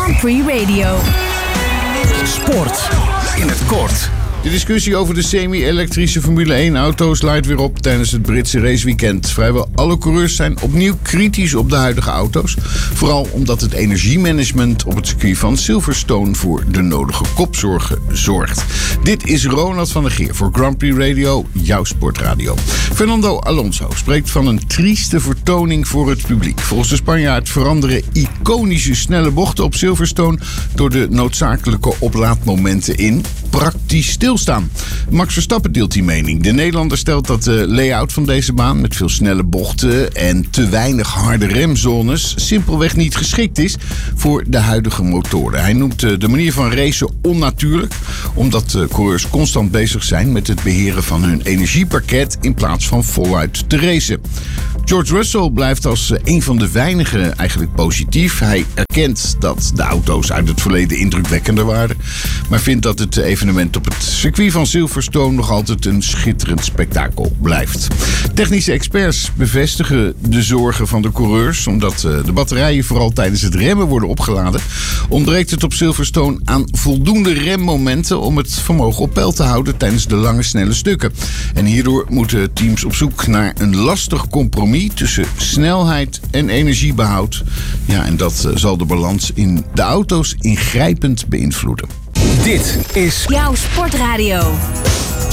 Grand Prix Radio. Sport in het kort. De discussie over de semi-elektrische Formule 1-auto's luidt weer op tijdens het Britse raceweekend. Vrijwel alle coureurs zijn opnieuw kritisch op de huidige auto's. Vooral omdat het energiemanagement op het circuit van Silverstone voor de nodige kopzorgen zorgt. Dit is Ronald van der Geer voor Grand Prix Radio, jouw sportradio. Fernando Alonso spreekt van een trieste vertoning voor het publiek. Volgens de Spanjaard veranderen iconische snelle bochten op Silverstone door de noodzakelijke oplaadmomenten in praktisch stilstaan. Max Verstappen deelt die mening. De Nederlander stelt dat de layout van deze baan met veel snelle bochten en te weinig harde remzones simpelweg niet geschikt is voor de huidige motoren. Hij noemt de manier van racen onnatuurlijk, omdat coureurs constant bezig zijn met het beheren van hun energiepakket in plaats van voluit te racen. George Russell blijft als een van de weinigen eigenlijk positief. Hij erkent dat de auto's uit het verleden indrukwekkender waren, maar vindt dat het evenement op het circuit van Silverstone nog altijd een schitterend spektakel blijft. Technische experts bevestigen de zorgen van de coureurs, omdat de batterijen vooral tijdens het remmen worden opgeladen. Ontbreekt het op Silverstone aan voldoende remmomenten om het vermogen op peil te houden tijdens de lange snelle stukken. En hierdoor moeten teams op zoek naar een lastig compromis tussen snelheid en energiebehoud. Ja, en dat zal de balans in de auto's ingrijpend beïnvloeden. Dit is Jouw sportradio.